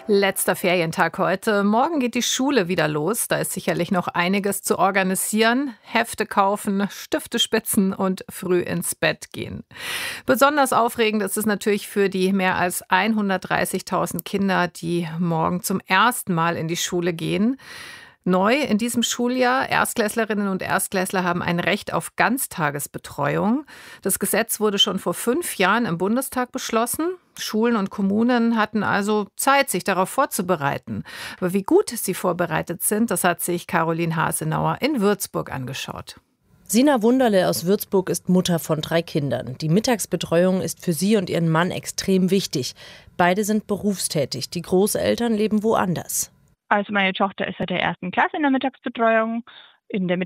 Letzter Ferientag heute. Morgen geht die Schule wieder los. Da ist sicherlich noch einiges zu organisieren. Hefte kaufen, Stifte spitzen und früh ins Bett gehen. Besonders aufregend ist es natürlich für die mehr als 130.000 Kinder, die morgen zum ersten Mal in die Schule gehen. Neu in diesem Schuljahr, Erstklässlerinnen und Erstklässler haben ein Recht auf Ganztagesbetreuung. Das Gesetz wurde schon vor 5 Jahren im Bundestag beschlossen. Schulen und Kommunen hatten also Zeit, sich darauf vorzubereiten. Aber wie gut sie vorbereitet sind, das hat sich Caroline Hasenauer in Würzburg angeschaut. Sina Wunderle aus Würzburg ist Mutter von 3 Kindern. Die Mittagsbetreuung ist für sie und ihren Mann extrem wichtig. Beide sind berufstätig, die Großeltern leben woanders. Also meine Tochter ist seit der 1. Klasse in der Mittagsbetreuung. In der